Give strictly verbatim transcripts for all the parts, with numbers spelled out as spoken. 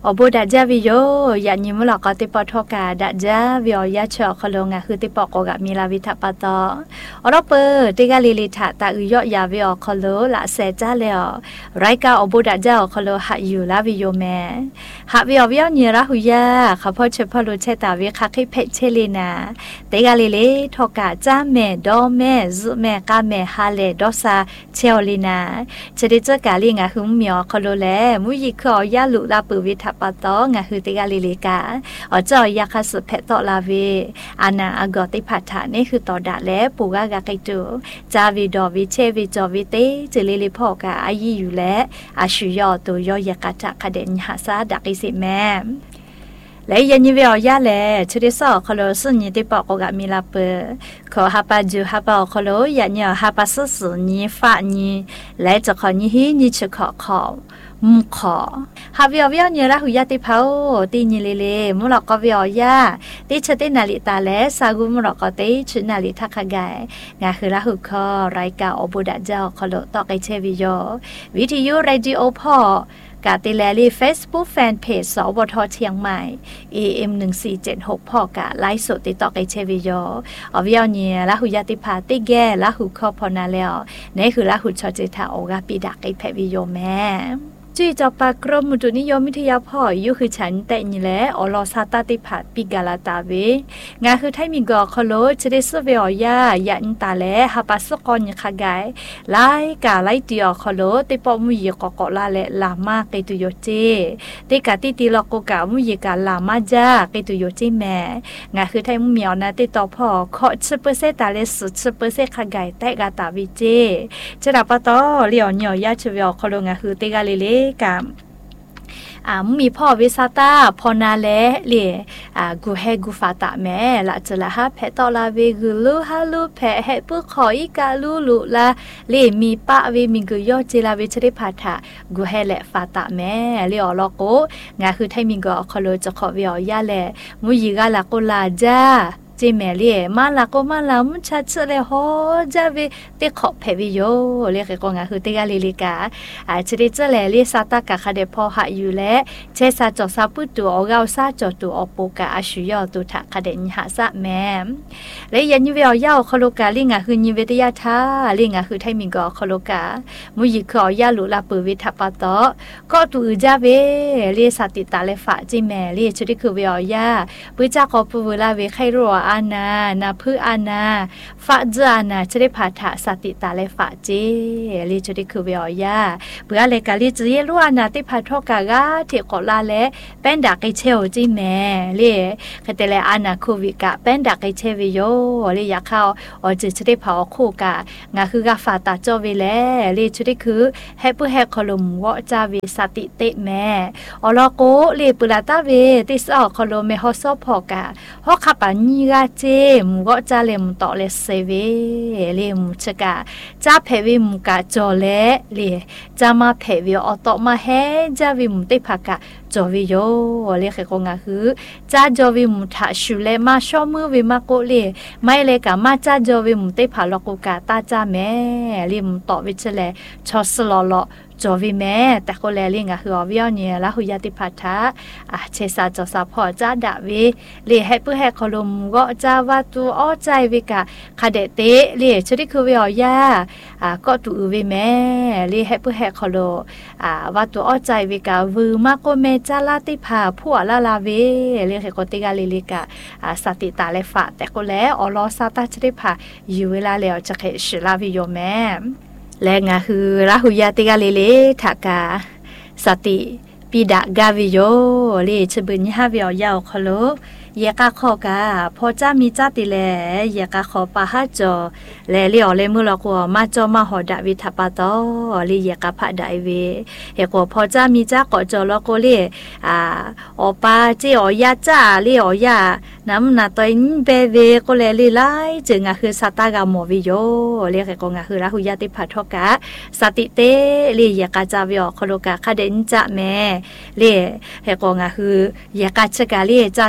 บูดัจจาวิโยยันยิมหลอกก็ติปอทอกาดัจจาวิอยาเชอคโลงะคือติปอกกะมีลาวิทปะตออรเปติกาลิลิทะตะอุยอยาวิอคโลละเซจาเลอไรกาอบูดัจจาคโลหะอยู่ลาวิโยแมหะวิอวิอเนระหุยาขะพอเชพอลุเชตาวิคะคิเพเชลีนาติกาลิลิทอกาจาเมดอเมซุเมกาเมฮาเลดอซาเชอลีนาเจดิเจกาลิงะหุมเมียคโลแลมุยิคอยาลุลาปุวิทปะตองะคือติกาลิลิกาอจอยาคาสุเพตอลาเวอานาอากอติพัทานี่คือตอดาและปูกากาไกตูจาวิดอวิเชวิจอวิเตเจลิลิพอกาอายีอยู่และอาชุยอตัวยอยากาจักคเดนหาซาดักอิสิแมและยันยิเวอยาแลชุดิสอคโลสุญญติปอกกะมิลาเปขอฮาปาจูฮาปาคโลยันยอฮาปาสุสุญีฟะญีและจะขอญิฮิญิชขอขอมุขอฮาวิอวิอเนระหุยาติเผาตีญิเลเลมุลกวิอยาติชตินาลิตาและซากุมุลกติชนาลิทักกายงาคือละหุคอรายกาอบุดะเจ้าคโลตอกไอเชวิโยวิทยุเรดิโอพ่อกาติแลลี่ Facebook Fanpage สวทเชียงใหม่ เอ เอ็ม หนึ่งสี่เจ็ดหก พ่อกะไลฟ์สดติดต่อไกเชวิโยอวิอเนียละหุยาติพาติแกละหุคอพอนาแล้วนี่คือละหุชอจิตาโอกาปิดักไอแพวิโยแม่จุยจอปากรมมุตุนิยมวิทยาพ่ออยู่คือฉันแต่นี่แหละอลอซาตาติผัดปิกาลาตาเวงาคือไทมิกอคโลจะได้สเวอยายันตาแลฮาปัสกอนยคากายไลกาไลติอคโลติปอมุยกอกอลาเลลามาเกตุโยเจติกาติติลอกกามุยกาลามาจาเกตุโยเจแม่งาคือไทมุเมียวนาติต่อพ่อขอสิบเปอร์เซ็นต์ตาเลสุดสิบเปอร์เซ็นต์คากายแต่กาตาวิเจจะดับปะตอเลียวเหนียวยาชเวอคโลงาคือติกาเลเลกามอ่ามีพ่อวิสาตาพอนาเลเลอ่ากูเฮกูฟาตาแม่ละจะละฮะเพตอลาเวกูลูฮาลูเพเฮปุขออีกาลูลูละเลมีปะเวมิกุยอจิลาเวชริพาทากูเฮและฟาตาแม่เลอลอโกงาคือไทมิงก็คโลจะขอเวียยาแลมุยิกาละโกลาจาเจเมเลียมาลาโกมาลามุชัดเสเลโฮจาเวติขอเพวิโยเรียกก็งาคือติกาลิลิกาอาจจะเจเลเลียซาตากะคาเดพอหาอยู่และเชซาจอซาปุตัวออกาซาจอตัวอปูกาอาชุยอตุทะคาเดนหาซะแมมและยันยิเวียวยาวคโลกาลิงาคือยิเวตยาทาลิงาคือไทมิงกอคโลกามุยิขอยาลุลาปุวิทัปปะตอก็ตูจาเวเลียสติตาเลฟะจิเมเลียชุดิคือเวียวยาปุจาขอปูเวลาเวไครัวอานานาพืออานาฟะจานาจะได้ผ่าถาสติตาเลฟะเจลีจะได้คือเวียยาเพื่ออะไรกันลีจะเยรู้อานาติพัทโทกากาเทกอลาเลเป็นดักไอเชลจิแม่ลีคเตเลอานาคูวิกะเป็นดักไอเชวิโยลีอยากเข้าอจะจะได้เผาคู่กางาคือกาฟาตาโจวิเลลีจะได้คือให้ผู้ให้คลุมวะจาวิสติเตแม่อลโกลีปุลาตาเวติสอคลุมเมฮอซอพอกาฮอขับปัญญาเจมุก็จะเลมต่อเลเซเวเลมชะกาจะเพวิมุกาจอเลเลจะมาเพวิออตมาเฮจะวิมุติภากาจอวิโยเลเคกงาคือจะจอวิมุทาชุเลมาชอมือวิมาโกเลไม่เลกามาจะจอวิมุติภาลกุกาตาจาแม่เลมต่อวิเชเลชอสลอลจอวิแม่แต่ก็แลลิงอ่ะคืออวิอเนี่ยละหุยาติพัทธะอ่ะเชซาจอซาพอจ้าดาเวเลให้เพื่อให้คลุมก็จ้าวาตูอ้อใจวิกะคาเดเตเลชดิคือวิอยาอ่ะก็ตูวิแม่เลให้เพื่อให้คลุอ่ะวาตูอ้อใจวิกะวือมาโกเมจ้าลาติภาผัวลาลาเวเลให้กติกาลิลิกะอ่ะสติตาเลฟะแต่ก็แล้วอลอซาตาชดิภาอยู่เวลาแล้วจะเขชลาวิโยแม่และงาคือราหุยาติกาเลเลทากาสติปิดากาวิโยเลชบึนยาวิอยาวคโลเยกาขอกาพอจ้ามีจ้าติแลเยกาขอปะฮะจอแลเลียวเลมือละกัวมาจอมาหอดาวิทปะตอลีเยกาพะไดเวเฮกัวพอจ้ามีจ้าก็จอละโกเลอ่าอปาเจอยาจ้าเลอยาน้ำนาตอยนเบเวก็แลลีไลจึงอะคือสตากาโมวิโยเรียกกงอะคือราหุยาติพัทโทกะสติเตลีเยกาจาวิอคโลกาคาเดนจะแม่เลเฮกงอะคือเยกาชกาเลจ้าจ้อยวิล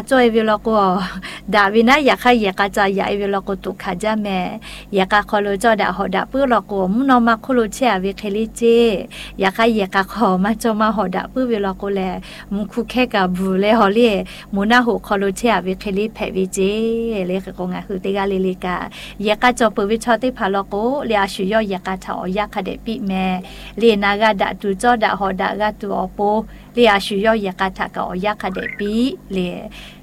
ลกูดาวินะอยากให้อยากจะใหญ่เวลากูตุขาจ้าแม่อยากขอรู้จอดาหอดาปื้อลกูมุนอมาคุรุเชียวิเคลิเจอยากให้อยากขอมาจอมาหอดาปื้อเวลากูแลมุคุแค่กับบูเลฮอเล่มุนาหูคอรุเชียวิเคลิแพวิเจเลยคือกงคือติกาลิลิกาอยากจอปื้อวิชอติพาลกูเลียชุยอยากถาอยากเดปิแม่เลียนากาดาตูจอดาหอดากาตัวโปเลียชุยอยากถากาอยากเดปิเลีย